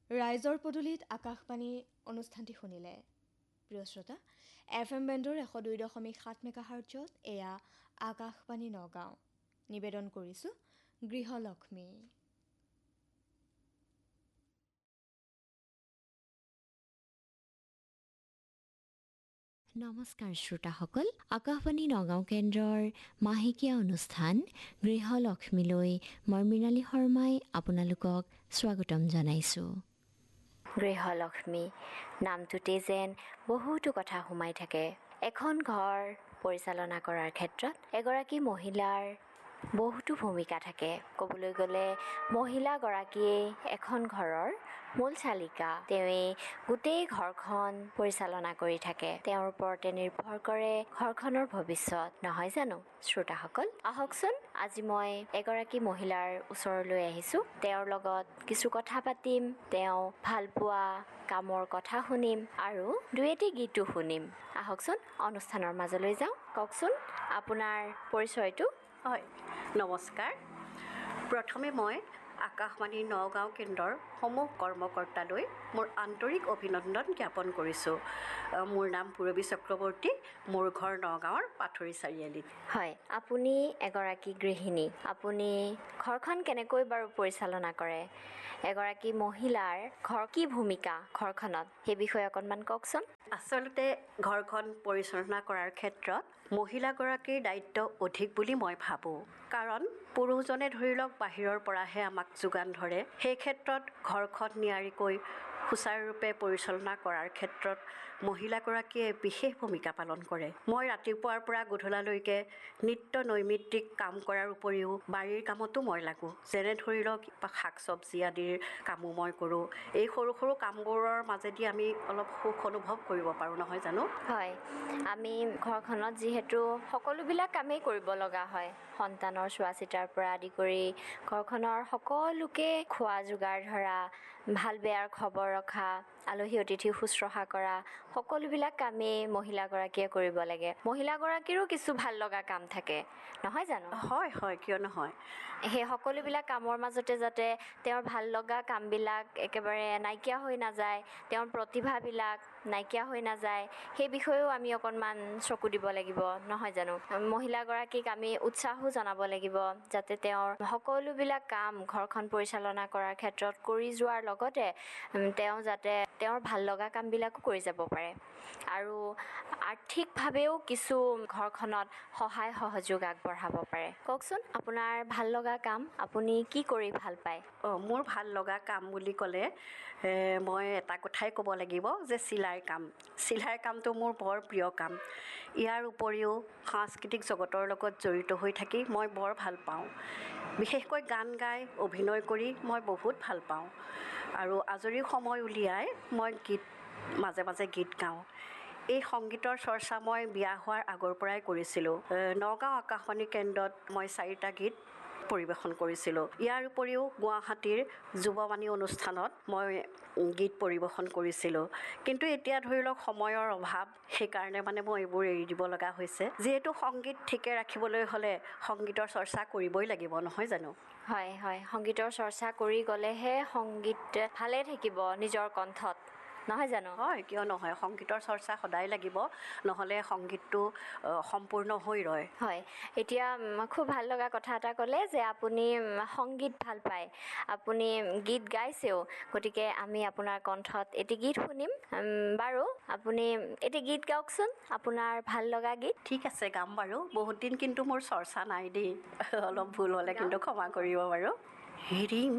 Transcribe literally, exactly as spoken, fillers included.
ৰাইজৰ পদূলিত আকাশবাণী অনুষ্ঠানটি শুনিলে। প্ৰিয় শ্ৰোতা, এফ এম বেণ্ডৰ এশ দুই দশমিক সাত মেগাহাৰ্টজত এয়া আকাশবাণী নগাঁও। নিবেদন কৰিছোঁ গৃহলক্ষ্মী। নমস্কাৰ শ্ৰোতাসকল, আকাশবাণী নগাঁও কেন্দ্ৰৰ মাহেকীয়া অনুষ্ঠান গৃহলক্ষ্মীলৈ মই মৃণালী শৰ্মাই আপোনালোকক স্বাগতম জনাইছোঁ। গৃহলক্ষ্মী নামটোতে যেন বহুতো কথা সোমাই থাকে। এখন ঘৰ পৰিচালনা কৰাৰ ক্ষেত্ৰত এগৰাকী মহিলাৰ বহুতো ভূমিকা থাকে। ক'বলৈ গ'লে মহিলাগৰাকীয়ে এখন ঘৰৰ মূল চালিকা। তেওঁৱে গোটেই ঘৰখন পৰিচালনা কৰি থাকে। তেওঁৰ ওপৰতে নিৰ্ভৰ কৰে ঘৰখনৰ ভৱিষ্যত, নহয় জানো শ্ৰোতাসকল? আহকচোন, আজি মই এগৰাকী মহিলাৰ ওচৰলৈ আহিছোঁ। তেওঁৰ লগত কিছু কথা পাতিম, তেওঁ ভাল পোৱা কামৰ কথা শুনিম আৰু দুই এটি গীতো শুনিম। আহকচোন অনুষ্ঠানৰ মাজলৈ যাওঁ। কওকচোন আপোনাৰ পৰিচয়টো। হয়, নমস্কাৰ। প্ৰথমে মই আকাশবাণী নগাঁও কেন্দ্ৰৰ সমূহ কৰ্মকৰ্তালৈ মোৰ আন্তৰিক অভিনন্দন জ্ঞাপন কৰিছোঁ। মোৰ নাম পূৰবী চক্ৰৱৰ্তী, মোৰ ঘৰ নগাঁৱৰ পাথৰি চাৰিআলিত। হয়, আপুনি এগৰাকী গৃহিণী। আপুনি ঘৰখন কেনেকৈ বাৰু পৰিচালনা কৰে? এগৰাকী মহিলাৰ ঘৰ কি ভূমিকা ঘৰখনত, সেই বিষয়ে অকণমান কওকচোন। আচলতে ঘৰখন পৰিচালনা কৰাৰ ক্ষেত্ৰত মহিলাগৰাকীৰ দায়িত্ব অধিক বুলি মই ভাবোঁ। কাৰণ পুৰুষজনে ধৰি লওক বাহিৰৰ পৰাহে আমাক যোগান ধৰে। সেই ক্ষেত্ৰত ঘৰখন নিয়াৰিকৈ সুচাৰুৰূপে পৰিচালনা কৰাৰ ক্ষেত্ৰত মহিলাগৰাকীয়ে বিশেষ ভূমিকা পালন কৰে। মই ৰাতিপুৱাৰ পৰা গধূলালৈকে নিত্য নৈমিত্তিক কাম কৰাৰ উপৰিও বাৰীৰ কামতো মই লাগোঁ। যেনে ধৰি লওক শাক চব্জি আদিৰ কামো মই কৰোঁ। এই সৰু সৰু কামবোৰৰ মাজেদি আমি অলপ সুখ অনুভৱ কৰিব পাৰোঁ, নহয় জানো? হয়, আমি ঘৰখনত যিহেতু সকলোবিলাক কামেই কৰিব লগা হয়। সন্তানৰ চোৱা চিতাৰ পৰা আদি কৰি ঘৰখনৰ সকলোকে খোৱা যোগাৰ ধৰা, ভাল বেয়াৰ খবৰ ৰখা, আলহী অতিথি শুশ্ৰূষা কৰা, সকলোবিলাক কামেই মহিলাগৰাকীয়ে কৰিব লাগে। মহিলাগৰাকীৰো কিছু ভাল লগা কাম থাকে, নহয় জানো? হয় হয়, কিয় নহয়। সেই সকলোবিলাক কামৰ মাজতে যাতে তেওঁৰ ভাল লগা কামবিলাক একেবাৰে নাইকিয়া হৈ নাযায়, তেওঁৰ প্ৰতিভাবিলাক নাইকিয়া হৈ নাযায়, সেই বিষয়েও আমি অকণমান চকু দিব লাগিব, নহয় জানো? মহিলাগৰাকীক আমি উৎসাহো জনাব লাগিব যাতে তেওঁৰ সকলোবিলাক কাম ঘৰখন পৰিচালনা কৰাৰ ক্ষেত্ৰত কৰি যোৱাৰ লগতে তেওঁ যাতে তেওঁৰ ভাল লগা কামবিলাকো কৰি যাব পাৰে আৰু আৰ্থিকভাৱেও কিছু ঘৰখনত সহায় সহযোগ আগবঢ়াব পাৰে। কওকচোন আপোনাৰ ভাল লগা কাম, আপুনি কি কৰি ভাল পায়? অঁ, মোৰ ভাল লগা কাম বুলি ক'লে মই এটা কথাই ক'ব লাগিব যে চিলাই কাম। চিলাই কামটো মোৰ বৰ প্ৰিয় কাম। ইয়াৰ উপৰিও সাংস্কৃতিক জগতৰ লগত জড়িত হৈ থাকি মই বৰ ভাল পাওঁ। বিশেষকৈ গান গাই অভিনয় কৰি মই বহুত ভাল পাওঁ আৰু আজৰি সময় উলিয়াই মই গীত মাজে মাজে গীত গাওঁ। এই সংগীতৰ চৰ্চা মই বিয়া হোৱাৰ আগৰ পৰাই কৰিছিলোঁ। নগাঁও আকাশবাণী কেন্দ্ৰত মই চাৰিটা গীত পৰিৱেশন কৰিছিলোঁ। ইয়াৰ উপৰিও গুৱাহাটীৰ যুৱবাণী অনুষ্ঠানত মই গীত পৰিৱেশন কৰিছিলোঁ। কিন্তু এতিয়া ধৰি লওক সময়ৰ অভাৱ, সেইকাৰণে মানে মই এইবোৰ এৰি দিব লগা হৈছে। যিহেতু সংগীত ঠিকে ৰাখিবলৈ হ'লে সংগীতৰ চৰ্চা কৰিবই লাগিব, নহয় জানো? হয় হয়, সংগীতৰ চৰ্চা কৰি গ'লেহে সংগীত ভালে থাকিব নিজৰ কণ্ঠত, নহয় জানো? হয়, কিয় নহয়। সংগীতৰ চৰ্চা সদায় লাগিব, নহ'লে সংগীতটো সম্পূৰ্ণ হৈ ৰয়। হয়, এতিয়া খুব ভাল লগা কথা এটা ক'লে যে আপুনি সংগীত ভাল পায়, আপুনি গীত গাইছেও। গতিকে আমি আপোনাৰ কণ্ঠত এটি গীত শুনিম বাৰু। আপুনি এটি গীত গাওকচোন, আপোনাৰ ভাল লগা গীত। ঠিক আছে, গাম বাৰু। বহুত দিন কিন্তু মোৰ চৰ্চা নাই দেই, অলপ ভুল হ'লে কিন্তু ক্ষমা কৰিব বাৰু। হেৰি